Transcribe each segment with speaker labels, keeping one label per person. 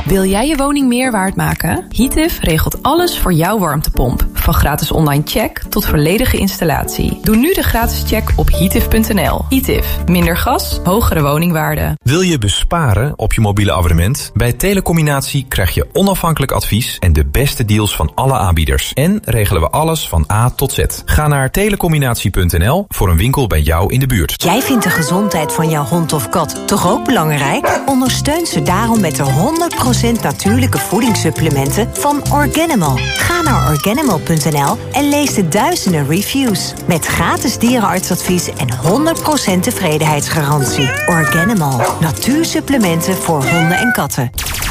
Speaker 1: Wil jij je woning meer waard maken? Heative regelt alles voor jouw warmtepomp. Van gratis online check tot volledige installatie. Doe nu de gratis check op heative.nl. Heative. Minder gas, hogere woningwaarde.
Speaker 2: Wil je besparen op je mobiele abonnement? Bij Telecombinatie krijg je onafhankelijk advies en de beste deals van alle aanbieders. En regelen we alles van A tot Z. Ga naar telecombinatie.nl voor een winkel bij jou in de buurt.
Speaker 3: Jij vindt de gezondheid van jouw hond of kat toch ook belangrijk? Ondersteun ze daarom met de 100% natuurlijke voedingssupplementen van Organimal. Ga naar Organimal.nl en lees de duizenden reviews. Met gratis dierenartsadvies en 100% tevredenheidsgarantie. Organimal. Natuursupplementen voor honden en katten.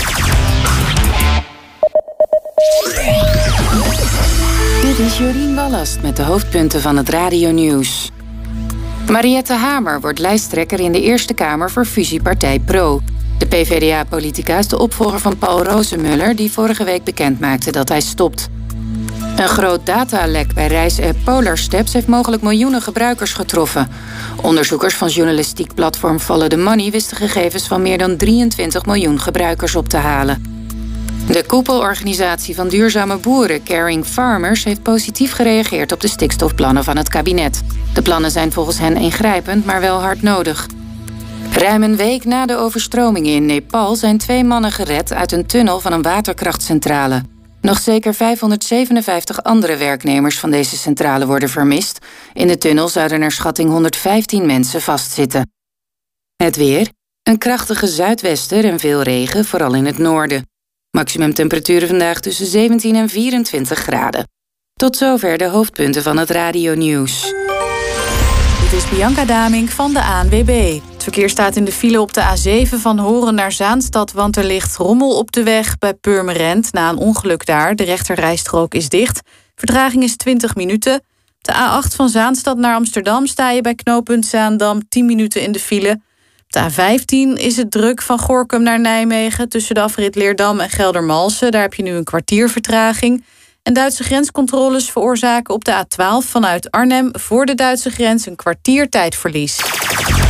Speaker 4: Dit is Jorien Wallast met de hoofdpunten van het radionieuws. Mariette Hamer wordt lijsttrekker in de Eerste Kamer voor fusiepartij PRO. De PvdA-politica is de opvolger van Paul Rozemuller, die vorige week bekendmaakte dat hij stopt. Een groot datalek bij reisapp Polar Steps heeft mogelijk miljoenen gebruikers getroffen. Onderzoekers van journalistiek platform Follow the Money wisten gegevens van meer dan 23 miljoen gebruikers op te halen. De koepelorganisatie van duurzame boeren, Caring Farmers, heeft positief gereageerd op de stikstofplannen van het kabinet. De plannen zijn volgens hen ingrijpend, maar wel hard nodig. Ruim een week na de overstromingen in Nepal zijn 2 mannen gered uit een tunnel van een waterkrachtcentrale. Nog zeker 557 andere werknemers van deze centrale worden vermist. In de tunnel zouden naar schatting 115 mensen vastzitten. Het weer. Een krachtige zuidwester en veel regen, vooral in het noorden. Maximumtemperaturen vandaag tussen 17 en 24 graden. Tot zover de hoofdpunten van het radionieuws.
Speaker 5: Dit is Bianca Damink van de ANWB. Het verkeer staat in de file op de A7 van Horen naar Zaanstad, want er ligt rommel op de weg bij Purmerend na een ongeluk daar. De rechterrijstrook is dicht. Vertraging is 20 minuten. De A8 van Zaanstad naar Amsterdam sta je bij knooppunt Zaandam 10 minuten in de file. Op de A15 is het druk van Gorinchem naar Nijmegen tussen de afrit Leerdam en Geldermalsen. Daar heb je nu een kwartier vertraging. En Duitse grenscontroles veroorzaken op de A12 vanuit Arnhem voor de Duitse grens een kwartier tijdverlies.